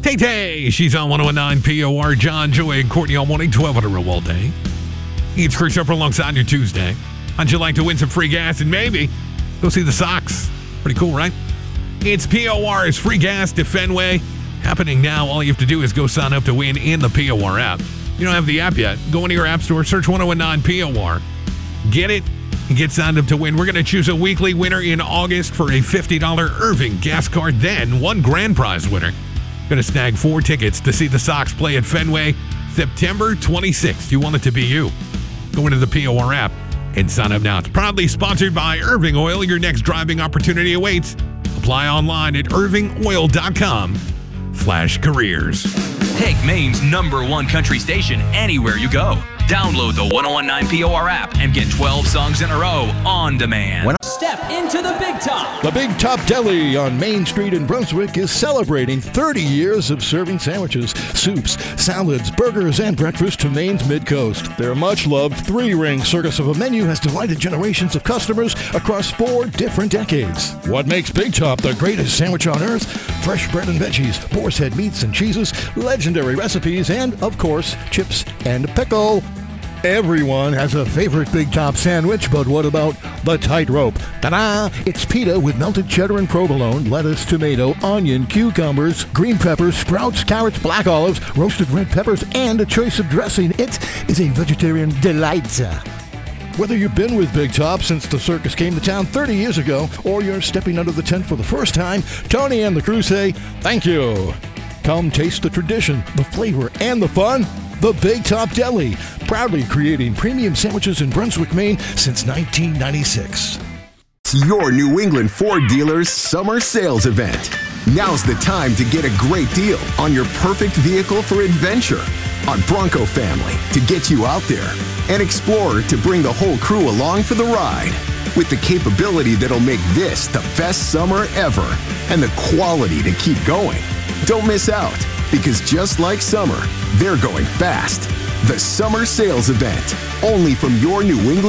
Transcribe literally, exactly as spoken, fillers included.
Tay Tay, she's on one oh nine P O R. John, Joey, and Courtney all morning, twelve on a roll all day. It's Chris Upper alongside your Tuesday. How'd you like to win some free gas and maybe go see the Sox? Pretty cool, right? It's P O R's Free Gas to Fenway. Happening now. All you have to do is go sign up to win in the P O R app. You don't have the app yet? Go into your app store, search one oh nine P O R. Get it and get signed up to win. We're going to choose a weekly winner in August for a fifty dollars Irving gas card. Then one grand prize winner. Going to snag four tickets to see the Sox play at Fenway September twenty-sixth. You want it to be you. Go into the P O R app and sign up now. It's proudly sponsored by Irving Oil. Your next driving opportunity awaits. Apply online at irving oil dot com slash careers. Take Maine's number one country station anywhere you go. Download the one oh nine P O R app and get twelve songs in a row on demand. When Step into the Big Top. The Big Top Deli on Main Street in Brunswick is celebrating thirty years of serving sandwiches, soups, salads, burgers, and breakfast to Maine's Mid-Coast. Their much-loved three-ring circus of a menu has delighted generations of customers across four different decades. What makes Big Top the greatest sandwich on earth? Fresh bread and veggies, boar's head meats and cheeses, legendary recipes, and, of course, chips and pickle. Everyone has a favorite Big Top sandwich, but what about the tightrope? Ta-da! It's pita with melted cheddar and provolone, lettuce, tomato, onion, cucumbers, green peppers, sprouts, carrots, black olives, roasted red peppers, and a choice of dressing. It is a vegetarian delight. Whether you've been with Big Top since the circus came to town thirty years ago, or you're stepping under the tent for the first time, Tony and the crew say, thank you. Come taste the tradition, the flavor, and the fun. The Big Top Deli, proudly creating premium sandwiches in Brunswick, Maine since nineteen ninety-six. It's your New England Ford dealer's summer sales event. Now's the time to get a great deal on your perfect vehicle for adventure, on Bronco Family to get you out there, and Explorer to bring the whole crew along for the ride. With the capability that'll make this the best summer ever, and the quality to keep going. Don't miss out, because just like summer, they're going fast. The Summer Sales Event, only from your New England